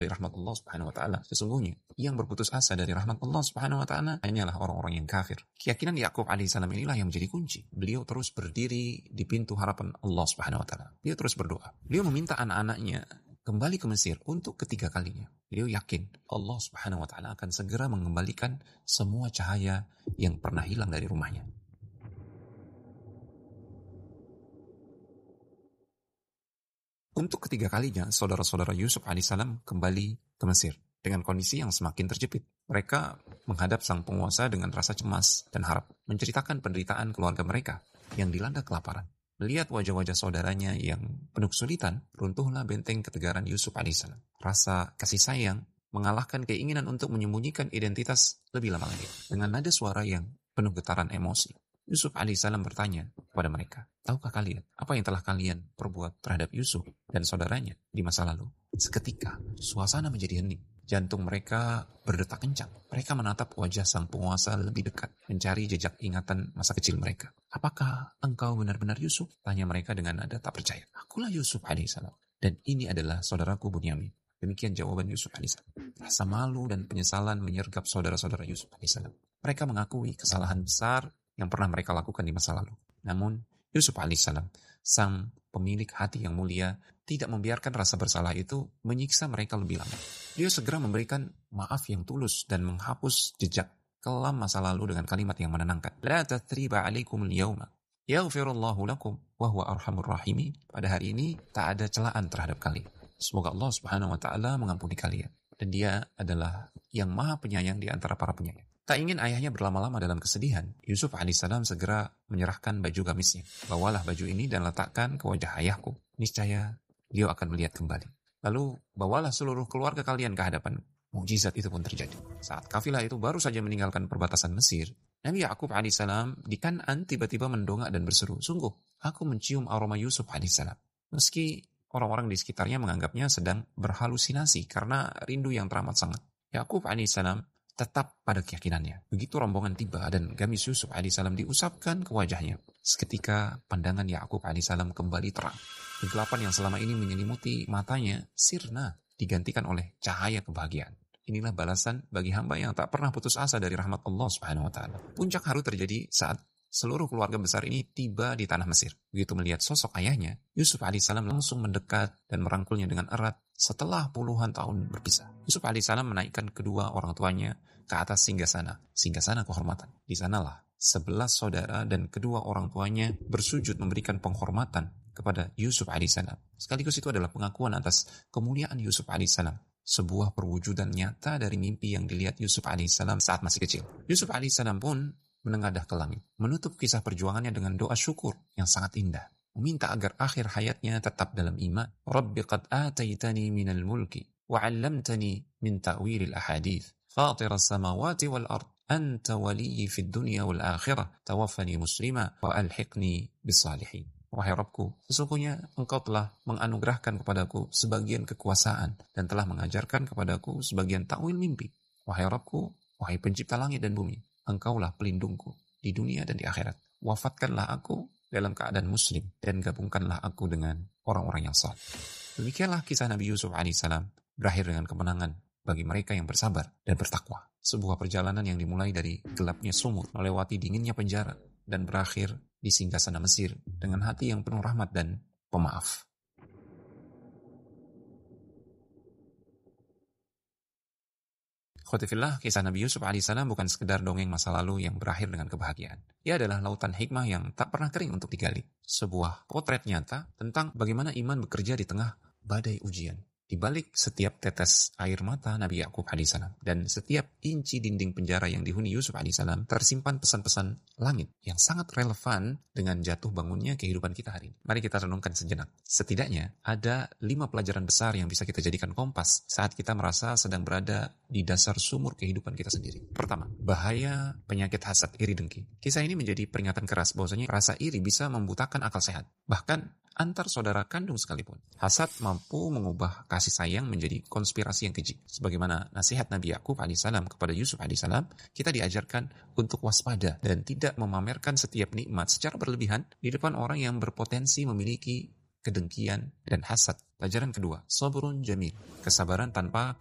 dari rahmat Allah Subhanahu wa taala. Sesungguhnya yang berputus asa dari rahmat Allah Subhanahu wa taala hanyalah orang-orang yang kafir. Keyakinan Yakub alaihissalam inilah yang menjadi kunci. Beliau terus berdiri di pintu harapan Allah Subhanahu wa taala. Beliau terus berdoa. Beliau meminta anak-anaknya kembali ke Mesir untuk ketiga kalinya. Beliau yakin Allah Subhanahu wa taala akan segera mengembalikan semua cahaya yang pernah hilang dari rumahnya. Untuk ketiga kalinya, saudara-saudara Yusuf alaihissalam kembali ke Mesir dengan kondisi yang semakin terjepit. Mereka menghadap sang penguasa dengan rasa cemas dan harap, menceritakan penderitaan keluarga mereka yang dilanda kelaparan. Melihat wajah-wajah saudaranya yang penuh kesulitan, runtuhlah benteng ketegaran Yusuf alaihissalam. Rasa kasih sayang mengalahkan keinginan untuk menyembunyikan identitas lebih lama lagi. Dengan nada suara yang penuh getaran emosi, Yusuf alaihissalam bertanya kepada mereka, tahukah kalian apa yang telah kalian perbuat terhadap Yusuf dan saudaranya di masa lalu? Seketika, suasana menjadi hening. Jantung mereka berdetak kencang. Mereka menatap wajah sang penguasa lebih dekat, mencari jejak ingatan masa kecil mereka. Apakah engkau benar-benar Yusuf? Tanya mereka dengan nada tak percaya. Akulah Yusuf alaihissalam, dan ini adalah saudaraku Bunyamin. Demikian jawaban Yusuf alaihissalam. Rasa malu dan penyesalan menyergap saudara-saudara Yusuf alaihissalam. Mereka mengakui kesalahan besar yang pernah mereka lakukan di masa lalu. Namun, Yusuf alaihissalam, sang pemilik hati yang mulia, tidak membiarkan rasa bersalah itu menyiksa mereka lebih lama. Dia segera memberikan maaf yang tulus dan menghapus jejak kelam masa lalu dengan kalimat yang menenangkan. La tathriba alaikum al-yawma yaghfirullahu lakum wa huwa arhamur rahimin. Pada hari ini tak ada celaan terhadap kalian. Semoga Allah Subhanahu wa taala mengampuni kalian. Dan dia adalah yang maha penyayang di antara para penyayang. Tak ingin ayahnya berlama-lama dalam kesedihan, Yusuf alaihissalam segera menyerahkan baju gamisnya. Bawalah baju ini dan letakkan ke wajah ayahku. Niscaya dia akan melihat kembali. Lalu bawalah seluruh keluarga kalian ke hadapan. Mukjizat itu pun terjadi. Saat kafilah itu baru saja meninggalkan perbatasan Mesir, Nabi Yakub alaihissalam di Kan'an tiba-tiba mendongak dan berseru, sungguh aku mencium aroma Yusuf alaihissalam. Meski orang-orang di sekitarnya menganggapnya sedang berhalusinasi karena rindu yang teramat sangat. Yakub alaihissalam tetap pada keyakinannya. Begitu rombongan tiba dan gamis Yusuf alaihissalam diusapkan ke wajahnya. Seketika pandangan Yakub alaihissalam kembali terang. Kegelapan yang selama ini menyelimuti matanya sirna, digantikan oleh cahaya kebahagiaan. Inilah balasan bagi hamba yang tak pernah putus asa dari rahmat Allah Subhanahu wa taala. Puncak haru terjadi saat seluruh keluarga besar ini tiba di tanah Mesir. Begitu melihat sosok ayahnya, Yusuf alaihissalam langsung mendekat dan merangkulnya dengan erat setelah puluhan tahun berpisah. Yusuf alaihissalam menaikkan kedua orang tuanya ke atas singgasana kehormatan. Di sanalah 11 saudara dan kedua orang tuanya bersujud memberikan penghormatan kepada Yusuf alaihissalam. Sekaligus itu adalah pengakuan atas kemuliaan Yusuf alaihissalam. Sebuah perwujudan nyata dari mimpi yang dilihat Yusuf alaihissalam saat masih kecil. Yusuf alaihissalam pun menengadah ke langit, menutup kisah perjuangannya dengan doa syukur yang sangat indah, meminta agar akhir hayatnya tetap dalam iman. Rabbi qad ataitani minal mulki wa 'allamtani min ta'wilil ahadits fatir as-samawati wal ard anta waliyyi fid dunya wal akhirah tawaffani muslima wa alhiqni bis salihin. Wahai Rabbku, sesungguhnya Engkau telah menganugerahkan kepadaku sebagian kekuasaan dan telah mengajarkan kepadaku sebagian takwil mimpi. Wahai Rabbku, wahai pencipta langit dan bumi, Engkaulah pelindungku di dunia dan di akhirat. Wafatkanlah aku dalam keadaan muslim dan gabungkanlah aku dengan orang-orang yang saleh. Demikianlah kisah Nabi Yusuf alaihissalam berakhir dengan kemenangan bagi mereka yang bersabar dan bertakwa. Sebuah perjalanan yang dimulai dari gelapnya sumur, melewati dinginnya penjara, dan berakhir di singgasana Mesir dengan hati yang penuh rahmat dan pemaaf. Khotifillah, kisah Nabi Yusuf alaihissalam bukan sekedar dongeng masa lalu yang berakhir dengan kebahagiaan. Ia adalah lautan hikmah yang tak pernah kering untuk digali. Sebuah potret nyata tentang bagaimana iman bekerja di tengah badai ujian. Di balik setiap tetes air mata Nabi Yakub alaihissalam dan setiap inci dinding penjara yang dihuni Yusuf alaihissalam tersimpan pesan-pesan langit yang sangat relevan dengan jatuh bangunnya kehidupan kita hari ini. Mari kita renungkan sejenak. Setidaknya ada 5 pelajaran besar yang bisa kita jadikan kompas saat kita merasa sedang berada di dasar sumur kehidupan kita sendiri. Pertama, bahaya penyakit hasad, iri, dengki. Kisah ini menjadi peringatan keras bahwasanya rasa iri bisa membutakan akal sehat. Bahkan antar saudara kandung sekalipun. Hasad mampu mengubah kasih sayang menjadi konspirasi yang keji. Sebagaimana nasihat Nabi Yakub alaihissalam kepada Yusuf alaihissalam, kita diajarkan untuk waspada dan tidak memamerkan setiap nikmat secara berlebihan di depan orang yang berpotensi memiliki kedengkian dan hasad Pelajaran kedua, sabrun jamil, kesabaran tanpa